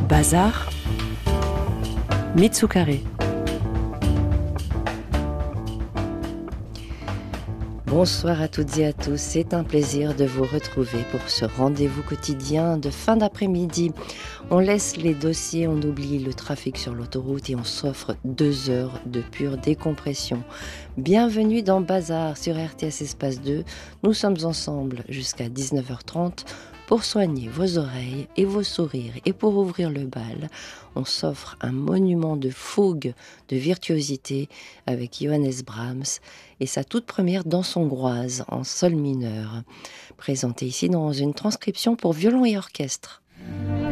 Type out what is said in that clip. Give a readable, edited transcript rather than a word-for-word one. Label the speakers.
Speaker 1: Bazar, Mitsukare.
Speaker 2: Bonsoir à toutes et à tous, c'est un plaisir de vous retrouver pour ce rendez-vous quotidien de fin d'après-midi. On laisse les dossiers, on oublie le trafic sur l'autoroute et on s'offre 2 heures de pure décompression. Bienvenue dans Bazar sur RTS Espace 2. Nous sommes ensemble jusqu'à 19h30 pour soigner vos oreilles et vos sourires. Et pour ouvrir le bal, on s'offre un monument de fougue, de virtuosité avec Johannes Brahms et sa toute première danse hongroise en sol mineur, présentée ici dans une transcription pour violon et orchestre.